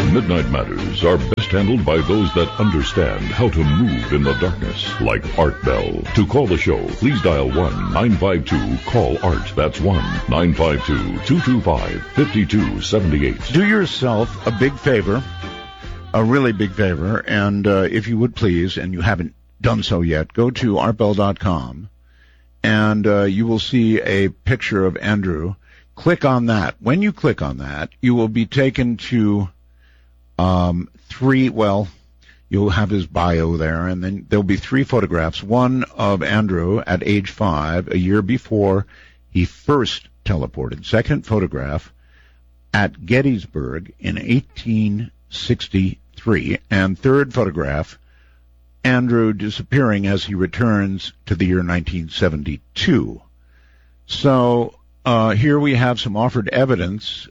Midnight Matters are best handled by those that understand how to move in the darkness, like Art Bell. To call the show, please dial 1-952-CALL-ART. That's 1-952-225-5278. Do yourself a big favor, a really big favor, and if you would please, and you haven't done so yet, go to artbell.com, and you will see a picture of Andrew. Click on that. When you click on that, you will be taken to you'll have his bio there, and then there'll be 3 photographs. One of Andrew at age 5, a year before he first teleported. Second photograph at Gettysburg in 1863. And third photograph, Andrew disappearing as he returns to the year 1972. So here we have some offered evidence.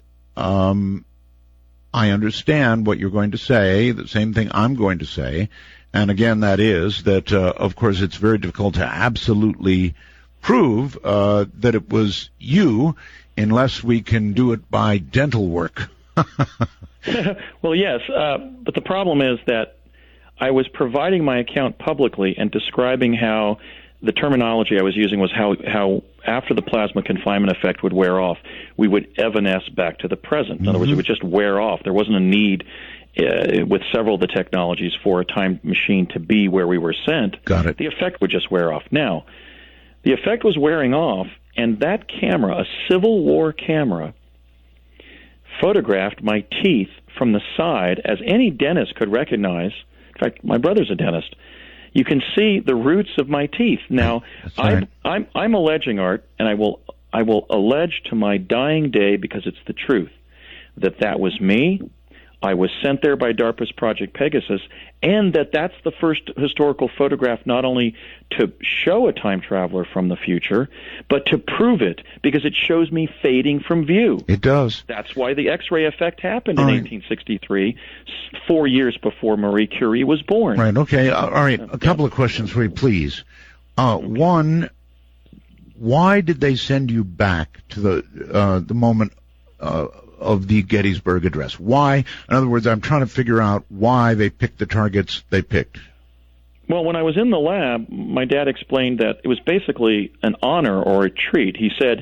I understand what you're going to say, the same thing I'm going to say. And again, that is that, of course, it's very difficult to absolutely prove that it was you unless we can do it by dental work. Well, yes, but the problem is that I was providing my account publicly and describing how the terminology I was using was how after the plasma confinement effect would wear off, we would evanesce back to the present. In other words, it would just wear off. There wasn't a need with several of the technologies for a time machine to be where we were sent. Got it. The effect would just wear off. Now, the effect was wearing off, and that camera, a Civil War camera, photographed my teeth from the side, as any dentist could recognize. In fact, my brother's a dentist. You can see the roots of my teeth. Now, right. I'm alleging, Art, and I will allege to my dying day, because it's the truth, that was me. I was sent there by DARPA's Project Pegasus, and that's the first historical photograph not only to show a time traveler from the future, but to prove it, because it shows me fading from view. It does. That's why the X-ray effect happened in 1863, 4 years before Marie Curie was born. Right, okay. All right, a couple of questions for you, please. One, why did they send you back to the moment of the Gettysburg Address? Why? In other words, I'm trying to figure out why they picked the targets they picked. Well, when I was in the lab, my dad explained that it was basically an honor or a treat. He said,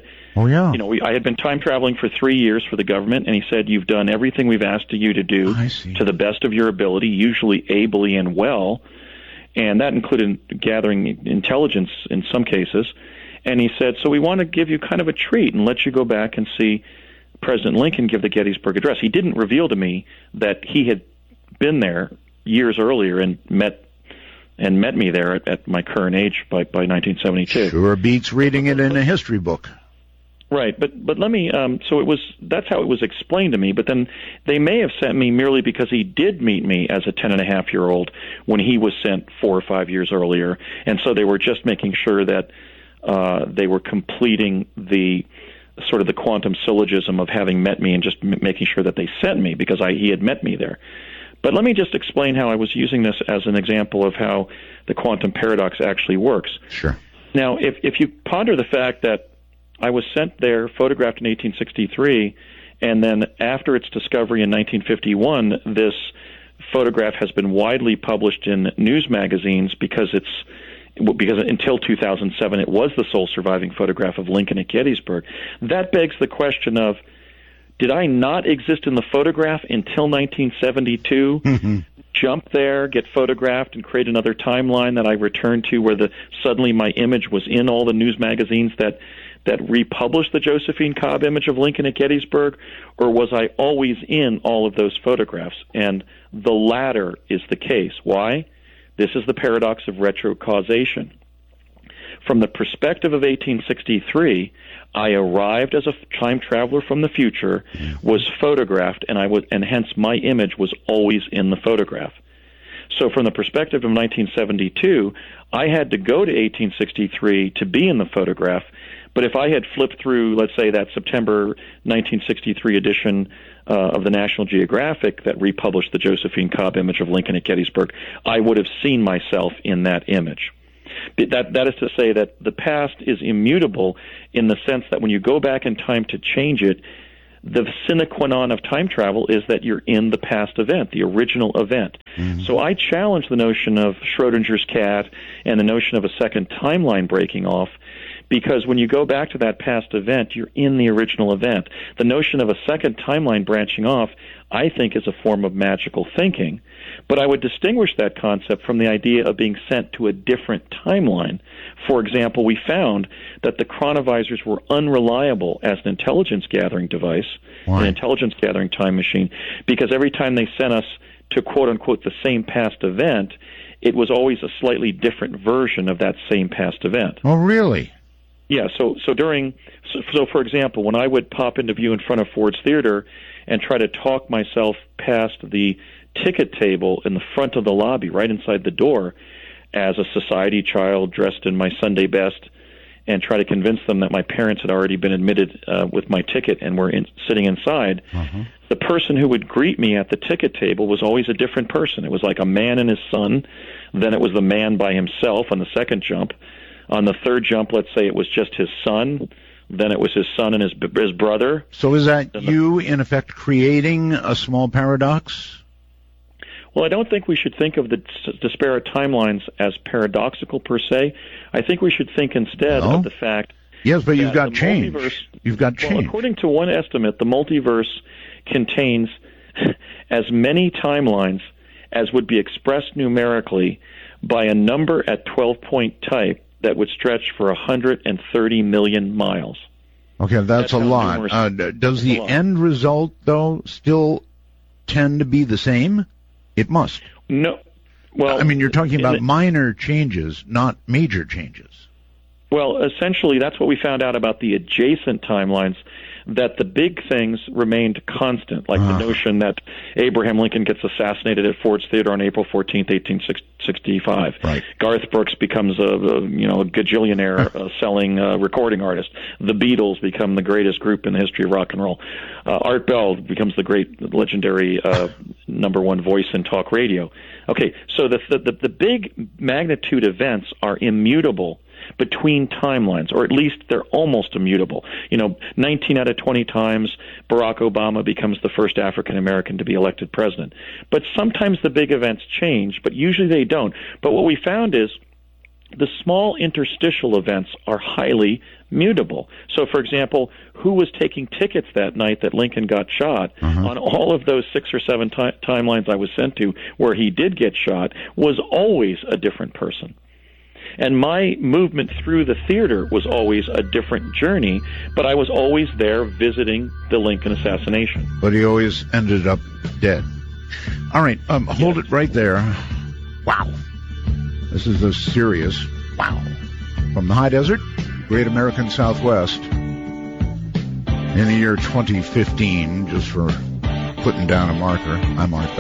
I had been time traveling for 3 years for the government, and he said, you've done everything we've asked you to do to the best of your ability, usually ably and well, and that included gathering intelligence in some cases. And he said, so we want to give you kind of a treat and let you go back and see President Lincoln give the Gettysburg Address. He didn't reveal to me that he had been there years earlier and met me there at my current age by 1972. Sure beats reading it in a history book. Right, but let me. That's how it was explained to me. But then they may have sent me merely because he did meet me as a 10-and-a-half-year-old when he was sent 4 or 5 years earlier, and so they were just making sure that they were completing the sort of the quantum syllogism of having met me and just making sure that they sent me because he had met me there. But let me just explain how I was using this as an example of how the quantum paradox actually works. Sure. Now, if you ponder the fact that I was sent there, photographed in 1863, and then after its discovery in 1951, this photograph has been widely published in news magazines because until 2007 it was the sole surviving photograph of Lincoln at Gettysburg. That begs the question of, did I not exist in the photograph until 1972? Mm-hmm. Jump there, get photographed, and create another timeline that I return to where suddenly my image was in all the news magazines that republished the Josephine Cobb image of Lincoln at Gettysburg? Or was I always in all of those photographs? And the latter is the case. Why? This is the paradox of retrocausation. From the perspective of 1863, I arrived as a time traveler from the future, was photographed, and hence my image was always in the photograph. So from the perspective of 1972, I had to go to 1863 to be in the photograph, but if I had flipped through, let's say, that September 1963 edition of the National Geographic that republished the Josephine Cobb image of Lincoln at Gettysburg, I would have seen myself in that image. That is to say that the past is immutable in the sense that when you go back in time to change it, the sine qua non of time travel is that you're in the past event, the original event. Mm-hmm. So I challenge the notion of Schrodinger's cat and the notion of a second timeline breaking off, because when you go back to that past event, you're in the original event. The notion of a second timeline branching off, I think, is a form of magical thinking. But I would distinguish that concept from the idea of being sent to a different timeline. For example, we found that the chronovisors were unreliable as an intelligence-gathering device, an intelligence-gathering time machine, because every time they sent us to, quote-unquote, the same past event, it was always a slightly different version of that same past event. Oh, really? Yeah, so for example, when I would pop into view in front of Ford's Theater and try to talk myself past the ticket table in the front of the lobby, right inside the door, as a society child dressed in my Sunday best, and try to convince them that my parents had already been admitted with my ticket and were sitting inside, the person who would greet me at the ticket table was always a different person. It was like a man and his son, then it was the man by himself on the second jump. On the third jump, let's say it was just his son, then it was his son and his brother. So is that you, in effect, creating a small paradox? Well, I don't think we should think of the disparate timelines as paradoxical per se. I think we should think instead of the fact yes, but you've got change. You've got change. Well, according to one estimate, the multiverse contains as many timelines as would be expressed numerically by a number at 12-point type that would stretch for 130 million miles. Okay, that's a lot. Does the end result, though, still tend to be the same? It must. No. Well, I mean, you're talking about minor changes, not major changes. Well, essentially, that's what we found out about the adjacent timelines, that the big things remained constant, like the notion that Abraham Lincoln gets assassinated at Ford's Theater on April 14th, 1865. Right. Garth Brooks becomes a gajillionaire selling recording artist. The Beatles become the greatest group in the history of rock and roll. Art Bell becomes the great, legendary number one voice in talk radio. Okay, so the big magnitude events are immutable between timelines, or at least they're almost immutable. 19 out of 20 times Barack Obama becomes the first African American to be elected president. But sometimes the big events change, but usually they don't. But what we found is the small interstitial events are highly mutable. So, for example, who was taking tickets that night that Lincoln got shot? On all of those 6 or 7 timelines I was sent to where he did get shot was always a different person. And my movement through the theater was always a different journey, but I was always there visiting the Lincoln assassination. But he always ended up dead. All right, hold it right there. Wow. This is a serious wow. From the high desert, Great American Southwest, in the year 2015, just for putting down a marker, I'm Art Bell.